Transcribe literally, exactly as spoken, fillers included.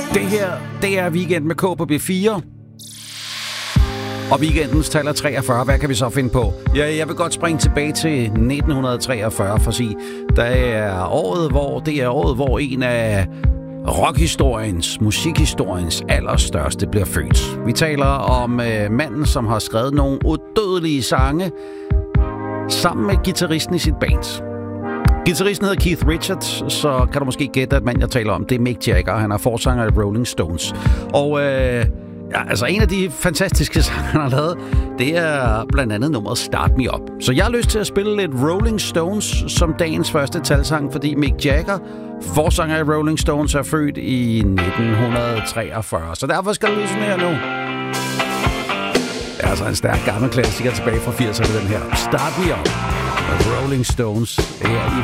Det her, det er Weekend med K på B fire. Og weekendens tal er treogfyrre. Hvad kan vi så finde på? Ja, jeg vil godt springe tilbage til nitten treogfyrre for at sige, der er året, hvor det er året, hvor en af rockhistoriens, musikhistoriens allerstørste bliver født. Vi taler om øh, manden, som har skrevet nogle udødelige sange sammen med guitaristen i sit band. Guitaristen hedder Keith Richards, så kan du måske gætte, at mand, jeg taler om, det er Mick Jagger. Han er forsanger af Rolling Stones. Og øh, ja, altså en af de fantastiske sange, han har lavet, det er blandt andet nummeret Start Me Up. Så jeg har lyst til at spille lidt Rolling Stones som dagens første talsang, fordi Mick Jagger, forsanger af Rolling Stones, er født i nitten treogfyrre. Så derfor skal du lytte sådan her nu. Det er altså en stærk gammel klassiker tilbage fra firserne, den her. Start Me Up. Rolling Stones her i